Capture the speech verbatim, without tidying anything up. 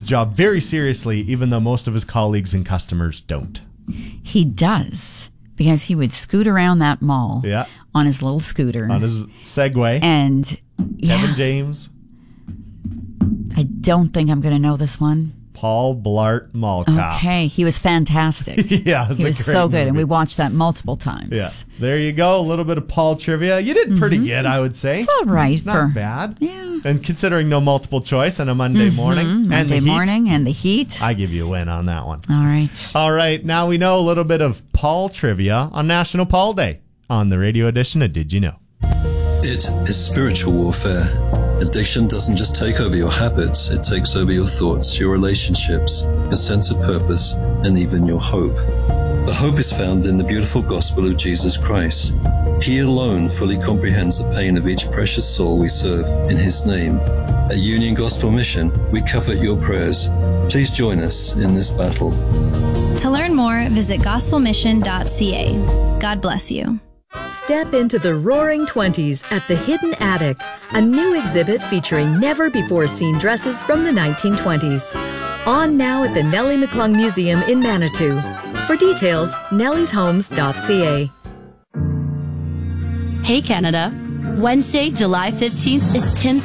job very seriously, even though most of his colleagues and customers don't. He does, because he would scoot around that mall Yeah. on his little scooter. On his Segway. And Kevin yeah, James. I don't think I'm going to know this one. Paul Blart Mall Cop. Okay, he was fantastic. Yeah, it was he a was great so good, movie. and we watched that multiple times. Yeah, there you go. A little bit of Paul trivia. You did pretty good, I would say. It's all right Not for bad. Yeah. And considering no multiple choice on a Monday morning and Monday the heat, morning and the heat. I give you a win on that one. All right. All right, now we know a little bit of Paul trivia on National Paul Day on the radio edition of Did You Know? It is spiritual warfare. Addiction doesn't just take over your habits, it takes over your thoughts, your relationships, your sense of purpose, and even your hope. But hope is found in the beautiful gospel of Jesus Christ. He alone fully comprehends the pain of each precious soul we serve in His name. At Union Gospel Mission, we covet your prayers. Please join us in this battle. To learn more, visit gospel mission dot c a. God bless you. Step into the Roaring Twenties at the Hidden Attic, a new exhibit featuring never-before-seen dresses from the nineteen twenties. On now at the Nellie McClung Museum in Manitou. For details, nellies homes dot c a. Hey Canada, Wednesday, July fifteenth is Tim's